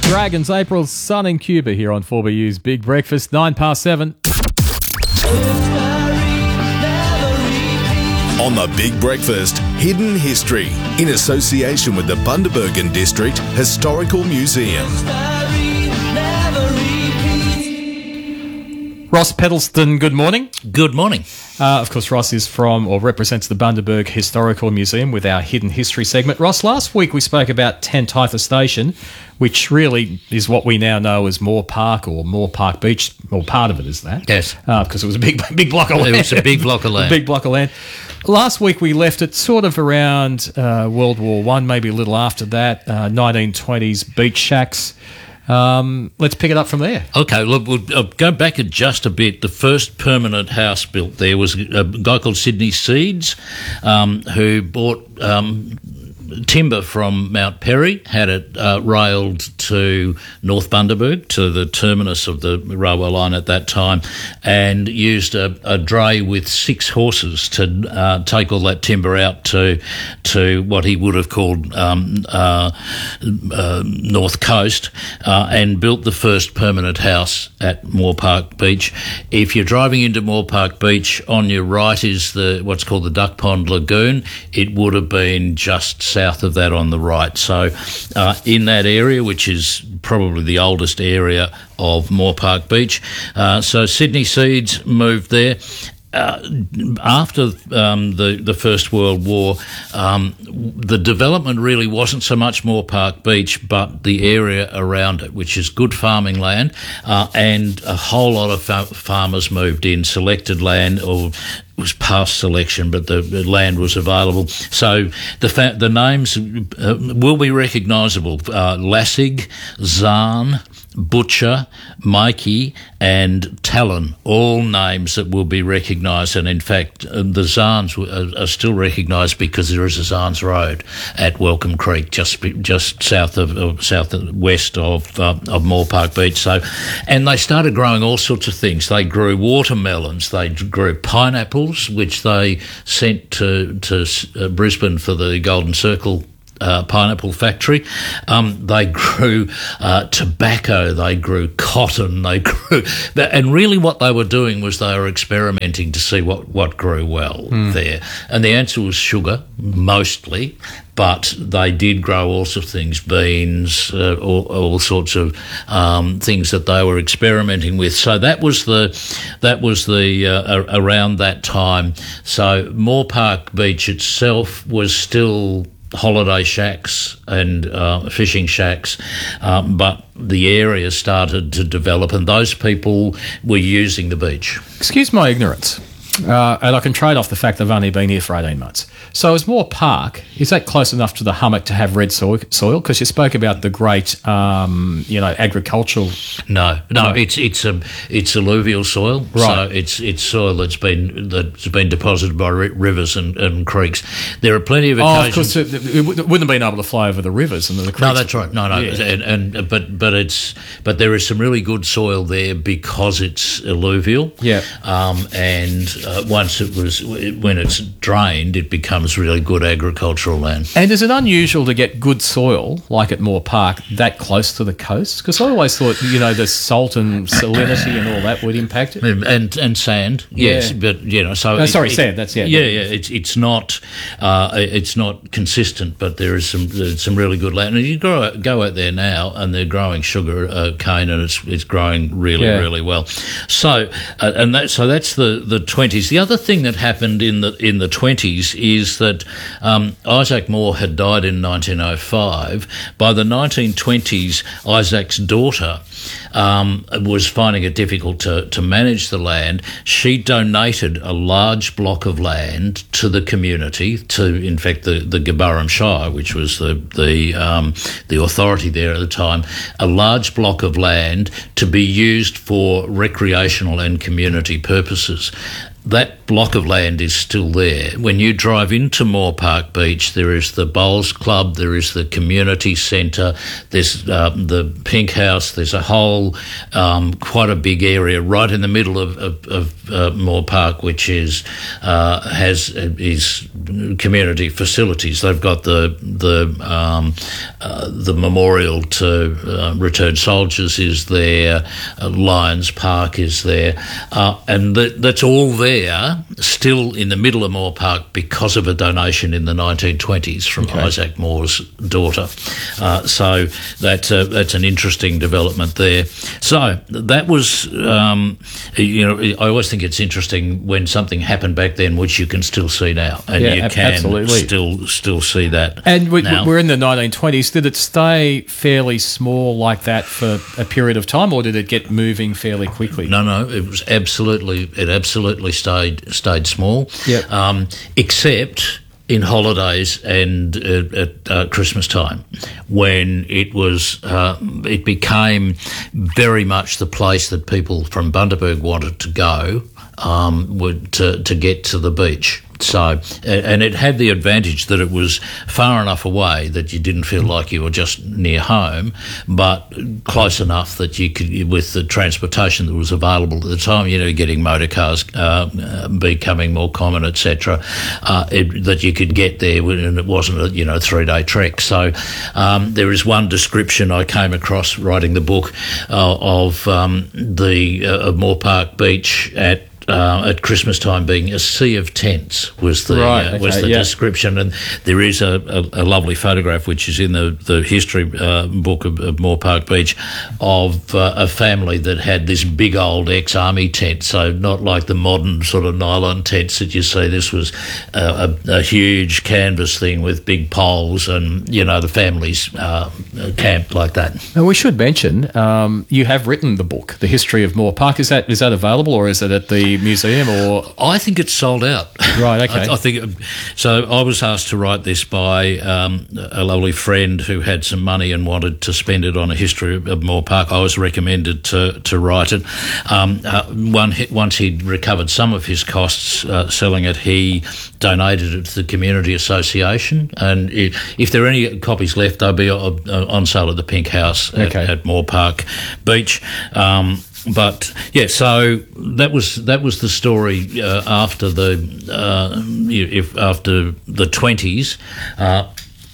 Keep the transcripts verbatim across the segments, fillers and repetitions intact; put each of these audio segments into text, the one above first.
Dragons, April's Sun in Cuba here on four B U's Big Breakfast, nine past seven. On the Big Breakfast, Hidden History, in association with the Bundaberg District Historical Museum. Ross Pedalston, good morning. Good morning. Uh, of course, Ross is from or represents the Bundaberg Historical Museum with our Hidden History segment. Ross, last week we spoke about Tentytha Station, which really is what we now know as Moore Park or Moore Park Beach, or part of it is that. Yes. Uh, because it was a big, big block of land. It was a big block of land. a big block of land. Last week we left it sort of around uh, World War One, maybe a little after that, uh, nineteen twenties beach shacks. Um, let's pick it up from there. Okay, look, we'll uh, go back just a bit. The first permanent house built there was a guy called Sidney Seeds, um, who bought um, timber from Mount Perry, had it uh, railed to North Bundaberg, to the terminus of the railway line at that time, and used a, a dray with six horses to uh, take all that timber out to to what he would have called um, uh, uh, North Coast, uh, and built the first permanent house at Moore Park Beach. If you're driving into Moore Park Beach, on your right is the what's called the Duck Pond Lagoon. It would have been just south of that on the right. So uh, in that area, which is probably the oldest area of Moore Park Beach, uh, so Sidney Seeds moved there. Uh, after um, the, the First World War, um, the development really wasn't so much Moore Park Beach, but the area around it, which is good farming land, uh, and a whole lot of fa- farmers moved in, selected land, or it was past selection, but the, the land was available. So the fa- the names uh, will be recognisable: uh, Lassig, Zahn, Butcher, Mikey and Talon, all names that will be recognised, and in fact um, the Zahns are, are still recognised because there is a Zahns Road at Welcome Creek, just just south of uh, south of, west of uh, of Moore Park Beach. So, and they started growing all sorts of things. They grew watermelons, they grew pineapples, which they sent to to uh, Brisbane for the Golden Circle Uh, pineapple factory. Um, they grew uh, tobacco, they grew cotton, they grew... And really what they were doing was they were experimenting to see what, what grew well mm. there. And the answer was sugar, mostly, but they did grow all sorts of things, beans, uh, all, all sorts of um, things that they were experimenting with. So that was the... That was the uh, around that time. So Moore Park Beach itself was still holiday shacks and uh, fishing shacks, um, but the area started to develop and those people were using the beach. Excuse my ignorance, uh, and I can trade off the fact I've only been here for eighteen months. So is Moore Park, is that close enough to the hummock to have red soil? Because you spoke about the great, um, you know, agricultural... No, no, no, it's it's a it's alluvial soil. Right. So it's it's soil that's been that's been deposited by rivers and, and creeks. There are plenty of occasions... Oh, of course, it, it wouldn't have been able to flow over the rivers and the creeks. No, that's right. No, no, yeah. and, and but but it's but there is some really good soil there because it's alluvial. Yeah. Um, and uh, once it was when it's drained, it becomes really good agricultural land. And is it unusual to get good soil, like at Moore Park, that close to the coast? Because I always thought, you know, the salt and salinity and all that would impact it. And and sand, yes, yeah. but you know, so oh, it, sorry, it, sand. That's yeah, yeah, yeah. It's it's not uh, it's not consistent, but there is some there's some really good land. And you go go out there now, and they're growing sugar uh, cane, and it's it's growing really yeah. really well. So uh, and that so that's the the twenties. The other thing that happened in the in the twenties is that um, Isaac Moore had died in nineteen oh five. By the nineteen twenties, Isaac's daughter um, was finding it difficult to, to manage the land. She donated a large block of land to the community, to in fact the, the Gaburrum Shire, which was the the um, the authority there at the time, a large block of land to be used for recreational and community purposes. that block of land is still there. When you drive into Moore Park Beach, there is the Bowls Club, there is the community centre, there's um, the Pink House, there's a whole, um, quite a big area right in the middle of, of, of uh, Moore Park, which is uh, has is community facilities. They've got the the um, uh, the memorial to uh, returned soldiers is there, uh, Lions Park is there, uh, and that, that's all there. Still in the middle of Moore Park because of a donation in the nineteen twenties from Okay. Isaac Moore's daughter. Uh, so that's a, that's an interesting development there. So that was, um, you know, I always think it's interesting when something happened back then, which you can still see now, and Yeah, you ab- can absolutely. still still see that. And we, now. we're in the nineteen twenties. Did it stay fairly small like that for a period of time, or did it get moving fairly quickly? No, no, it was absolutely, it absolutely stayed stayed small. Yep. Um, except in holidays and uh, at uh, Christmas time, when it was, uh, it became very much the place that people from Bundaberg wanted to go, um, would to to get to the beach. So, and it had the advantage that it was far enough away that you didn't feel like you were just near home, but close enough that you could, with the transportation that was available at the time, you know, getting motor cars uh, becoming more common, et cetera, uh, it, that you could get there and it wasn't a, you know, three-day trek. So um, there is one description I came across writing the book uh, of um, the uh, of Moore Park Beach at Uh, at Christmas time being a sea of tents was the Right, uh, okay, was the yeah. description, and there is a, a, a lovely photograph which is in the the history uh, book of, of Moore Park Beach of uh, a family that had this big old ex-army tent, so not like the modern sort of nylon tents that you see. This was uh, a, a huge canvas thing with big poles, and you know the families uh, camped like that. And we should mention um, you have written the book, The History of Moore Park. Is that is that available, or is it at the museum? Or I think it's sold out. Right, okay. I, I think so. I was asked to write this by um, a lovely friend who had some money and wanted to spend it on a history of Moore Park. I was recommended to to write it. Um, uh, one once he'd recovered some of his costs uh, selling it, he donated it to the community association. And it, if there are any copies left, they'll be on, on sale at the Pink House at, Okay. at Moore Park Beach. Um, But yeah, so that was that was the story uh, after the uh, if after the twenties. Uh,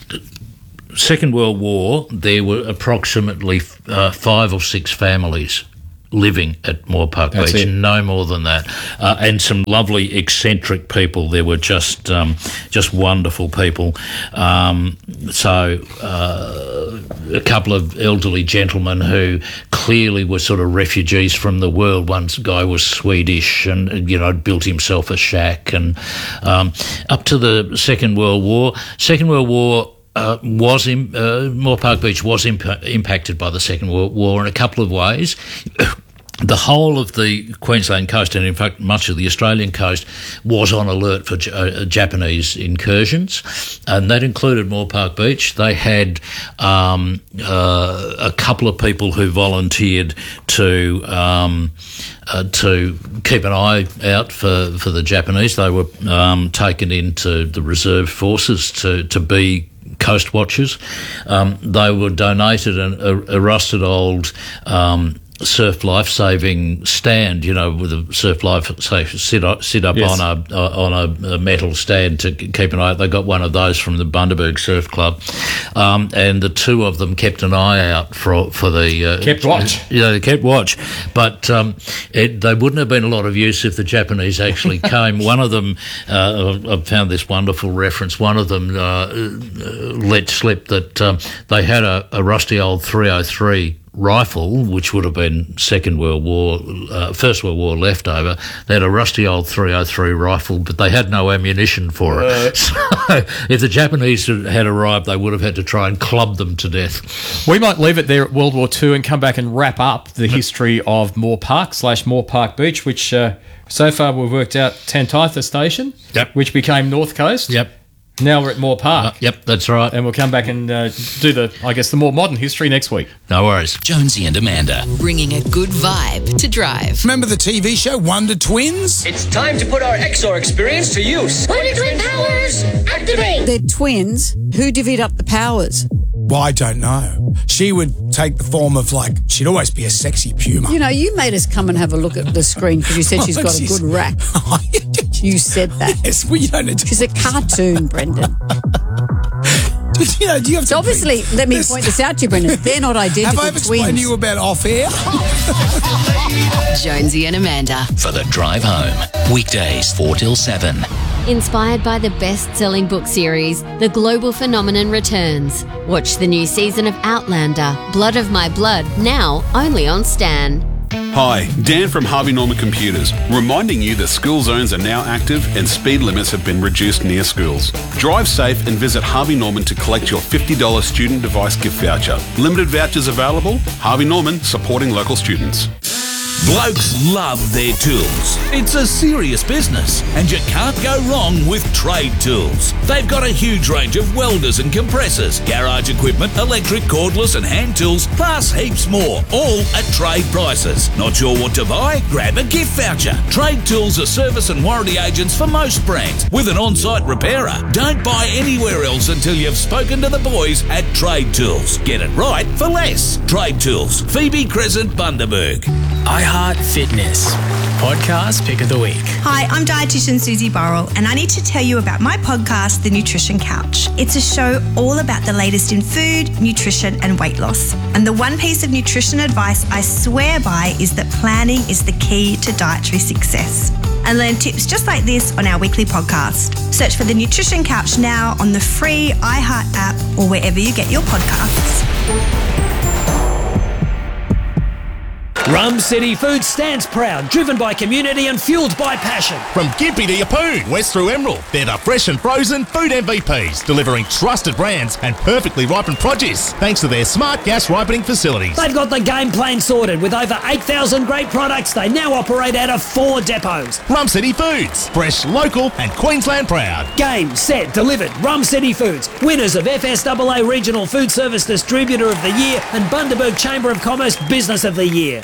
Second World War, there were approximately uh, five or six families living at Moore Park That's Beach, it. no more than that, uh, and some lovely eccentric people. There were just um, just wonderful people. Um, so uh, a couple of elderly gentlemen who clearly were sort of refugees from the world. One guy was Swedish and, you know, built himself a shack, and um, up to the Second World War. Second World War. Uh, was in, uh, Moore Park Beach was imp- impacted by the Second World War in a couple of ways. The whole of the Queensland coast, and in fact much of the Australian coast, was on alert for J- uh, Japanese incursions, and that included Moore Park Beach. They had um, uh, a couple of people who volunteered to um, uh, to keep an eye out for, for the Japanese. They were um, taken into the reserve forces to, to be coast watchers. Um, they were donated an, a, a rusted old um, surf life-saving stand, you know, with a surf life-safe sit up, sit up Yes. on a uh, on a, a metal stand to keep an eye out. They got one of those from the Bundaberg Surf Club, um, and the two of them kept an eye out for for the uh, Kept watch. Yeah, they kept watch, but um, it, they wouldn't have been a lot of use if the Japanese actually came. One of them, uh, I've found this wonderful reference. One of them uh, let slip that um, they had a, a rusty old three oh three rifle, which would have been Second World War, uh, First World War leftover. They had a rusty old three oh three rifle, but they had no ammunition for it. Uh. So if the Japanese had arrived, they would have had to try and club them to death. we might leave it there at World War Two and come back and wrap up the history of Moore Park slash Moore Park Beach, which uh, so far we've worked out Tantytha Station, Yep. which became North Coast. Yep. Now we're at Moore Park. Uh, yep, that's right. And we'll come back and uh, do the, I guess, the more modern history next week. No worries. Jonesy and Amanda. Bringing a good vibe to Drive. Remember the T V show Wonder Twins? It's time to put our X R experience to use. Wonder Twin powers, activate! They're twins. Who divvied up the powers? Well, I don't know. She would take the form of, like, she'd always be a sexy puma. You know, you made us come and have a look at the screen because you said she's got a good rack. You said that. Yes, well, you don't need to. She's a cartoon, Brendan. You know, do you have So to obviously, let me point this out to you, Brendan. They're not identical Have I ever explained twins. to you about off-air? Jonesy and Amanda. For the drive home. Weekdays four till seven. Inspired by the best-selling book series, The Global Phenomenon returns. Watch the new season of Outlander, Blood of My Blood, now only on Stan. Hi, Dan from Harvey Norman Computers, reminding you that school zones are now active and speed limits have been reduced near schools. Drive safe and visit Harvey Norman to collect your fifty dollars student device gift voucher. Limited vouchers available. Harvey Norman, supporting local students. Blokes love their tools. It's a serious business, and you can't go wrong with Trade Tools. They've got a huge range of welders and compressors, garage equipment, electric, cordless and hand tools, plus heaps more, all at trade prices. Not sure what to buy? Grab a gift voucher. Trade Tools are service and warranty agents for most brands, with an on-site repairer. Don't buy anywhere else until you've spoken to the boys at Trade Tools. Get it right for less. Trade Tools, Phoebe Crescent, Bundaberg. iHeart Fitness, podcast pick of the week. Hi, I'm dietitian Susie Burrell, and I need to tell you about my podcast, The Nutrition Couch. It's a show all about the latest in food, nutrition, and weight loss. And the one piece of nutrition advice I swear by is that planning is the key to dietary success. And learn tips just like this on our weekly podcast. Search for The Nutrition Couch now on the free iHeart app or wherever you get your podcasts. Rum City Foods stands proud, driven by community and fuelled by passion. From Gympie to Yeppoon, west through Emerald, they're the fresh and frozen food M V Ps, delivering trusted brands and perfectly ripened produce, thanks to their smart gas ripening facilities. They've got the game plan sorted. With over eight thousand great products, they now operate out of four depots. Rum City Foods, fresh, local and Queensland proud. Game, set, delivered. Rum City Foods, winners of F S A A Regional Food Service Distributor of the Year and Bundaberg Chamber of Commerce Business of the Year.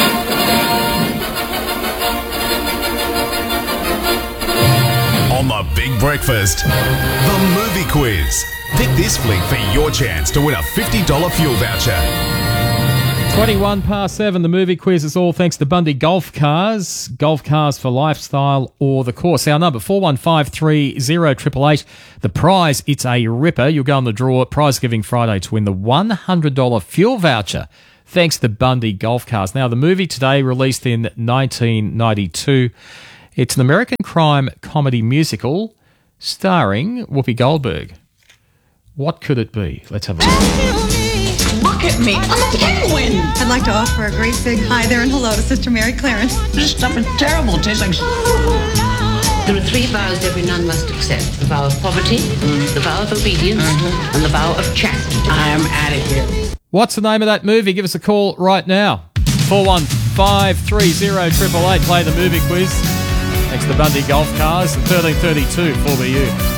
On the Big Breakfast, the movie quiz. Pick this flick for your chance to win a fifty dollars fuel voucher. twenty-one past seven, the movie quiz is all thanks to Bundy Golf Cars. Golf cars for lifestyle or the course. Our number, four one five three zero eight eight eight. The prize, it's a ripper. You'll go on the draw, prize giving Friday to win the one hundred dollars fuel voucher. Thanks to Bundy Golf Cars. Now, the movie today, released in nineteen ninety-two, it's an American crime comedy musical starring Whoopi Goldberg. What could it be? Let's have a look. Look at me. I'm a penguin. I'd like to offer a great big hi there and hello to Sister Mary Clarence. This stuff is terrible. It tastes like... There are three vows every nun must accept. The vow of poverty, mm. the vow of obedience, mm-hmm. and the vow of chastity. I am out of here. What's the name of that movie? Give us a call right now. four one five three zero eight eight eight. Play the movie quiz. Thanks to Bundy Golf Cars. thirteen thirty-two for B U.